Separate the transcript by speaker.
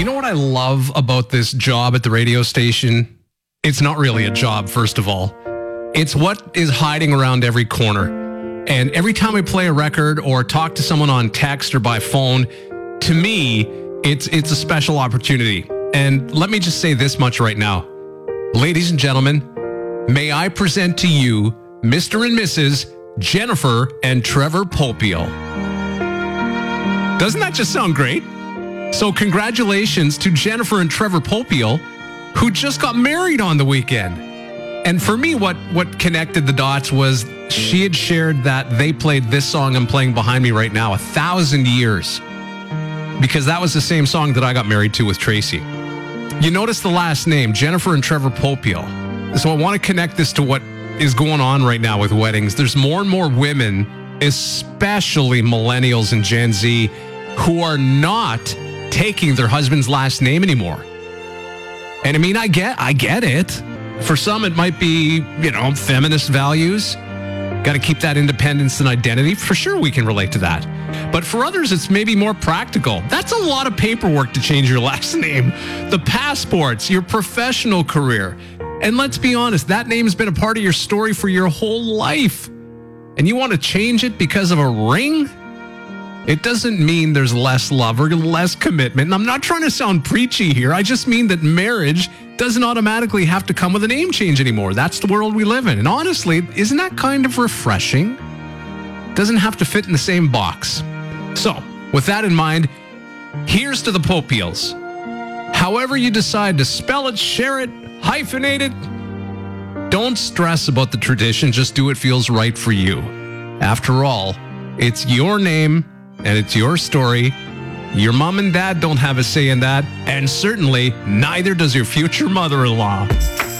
Speaker 1: You know what I love about this job at the radio station? It's not really a job, first of all. It's what is hiding around every corner. And every time I play a record or talk to someone on text or by phone, to me, it's a special opportunity. And let me just say this much right now. Ladies and gentlemen, may I present to you Mr. and Mrs. Jennifer and Trevor Popiel. Doesn't that just sound great? So congratulations to Jennifer and Trevor Popiel, who just got married on the weekend. And for me, what connected the dots was she had shared that they played this song I'm playing behind me right now 1,000 years, because that was the same song that I got married to with Tracy. You notice the last name, Jennifer and Trevor Popiel. So I want to connect this to what is going on right now with weddings. There's more and more women, especially millennials and Gen Z, who are not taking their husband's last name anymore. And I mean, I get it. For some, it might be, feminist values. Got to keep that independence and identity. For sure, we can relate to that. But for others, it's maybe more practical. That's a lot of paperwork to change your last name. The passports, your professional career. And let's be honest, that name's been a part of your story for your whole life. And you want to change it because of a ring? It doesn't mean there's less love or less commitment. And I'm not trying to sound preachy here. I just mean that marriage doesn't automatically have to come with a name change anymore. That's the world we live in. And honestly, isn't that kind of refreshing? Doesn't have to fit in the same box. So, with that in mind, here's to the Popiels. However you decide to spell it, share it, hyphenate it, don't stress about the tradition. Just do what feels right for you. After all, it's your name and it's your story. Your mom and dad don't have a say in that, and certainly neither does your future mother-in-law.